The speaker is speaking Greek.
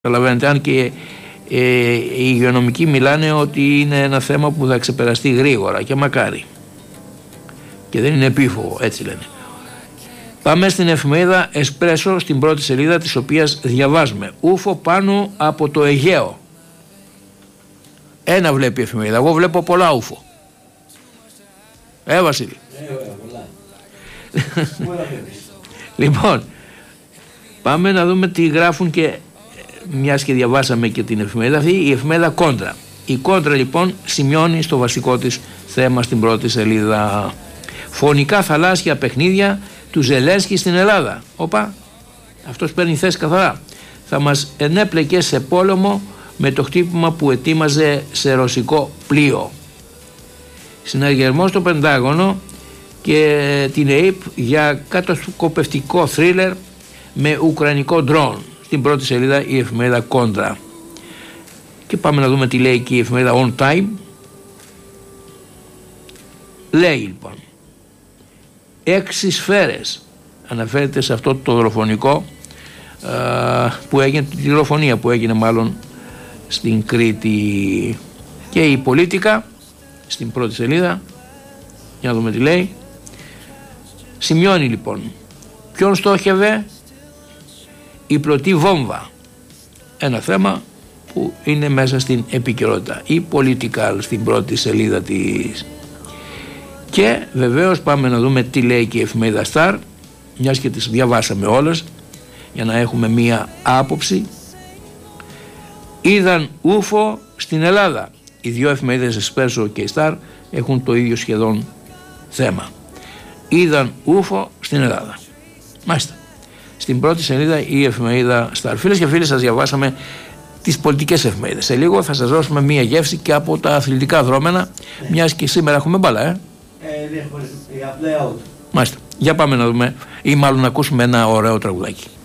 Καταλαβαίνετε, αν και οι υγειονομικοί μιλάνε ότι είναι ένα θέμα που θα ξεπεραστεί γρήγορα και μακάρι. Και δεν είναι επίφοβο, έτσι λένε. Πάμε στην εφημερίδα Εσπρέσο, στην πρώτη σελίδα της οποίας διαβάζουμε ούφο πάνω από το Αιγαίο. Ένα βλέπει η εφημερίδα, εγώ βλέπω πολλά ούφο. Βασίλη. Πολλά. Λοιπόν, πάμε να δούμε τι γράφουν και μιας και διαβάσαμε και την εφημερίδα αυτή, η εφημερίδα Κόντρα. Η Κόντρα λοιπόν σημειώνει στο βασικό της θέμα στην πρώτη σελίδα. Φωνικά θαλάσσια παιχνίδια του Ζελένσκι στην Ελλάδα. Όπα, αυτός παίρνει θέση καθαρά. Θα μας ενέπλεκε σε πόλεμο με το χτύπημα που ετοίμαζε σε ρωσικό πλοίο. Συνεργασμό στο Πεντάγωνο και την ΕΕΠ για κατασκοπευτικό θρίλερ με ουκρανικό ντρόν. Στην πρώτη σελίδα η εφημερίδα Κόντρα. Και πάμε να δούμε τι λέει και η εφημερίδα On Time. Λέει λοιπόν 6 σφαίρες, αναφέρεται σε αυτό το δολοφονικό που έγινε, τη δολοφονία που έγινε μάλλον στην Κρήτη. Και η Πολίτικα στην πρώτη σελίδα, για να δούμε τι λέει. Σημειώνει λοιπόν ποιον στόχευε η πλωτή βόμβα, ένα θέμα που είναι μέσα στην επικαιρότητα. Η Political στην πρώτη σελίδα της. Και βεβαίως πάμε να δούμε τι λέει και η εφημερίδα Star, μιας και τις διαβάσαμε όλες για να έχουμε μία άποψη. Είδαν ούφο στην Ελλάδα. Οι δύο εφημερίδες Εσπρέσο και η Star έχουν το ίδιο σχεδόν θέμα. Είδαν ούφο στην Ελλάδα. Μάλιστα. Στην πρώτη σελίδα η εφημερίδα Star. Φίλες και φίλοι, σας διαβάσαμε τις πολιτικές εφημερίδες. Σε λίγο θα σας δώσουμε μία γεύση και από τα αθλητικά δρόμενα, μιας και σήμερα έχουμε μπάλα, Μάλιστα. Για πάμε να δούμε ή μάλλον να ακούσουμε ένα ωραίο τραγουδάκι.